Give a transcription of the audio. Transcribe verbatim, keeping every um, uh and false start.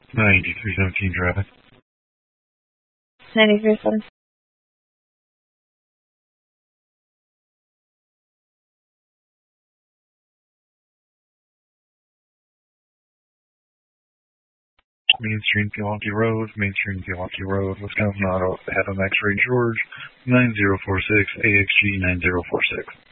ninety-three seventeen traffic. ninety-three seventeen. Mainstream Pulaski Road, Mainstream Pulaski Road, Wisconsin Auto, ahead on X-Ray George, nine zero four six, A X G nine zero four six.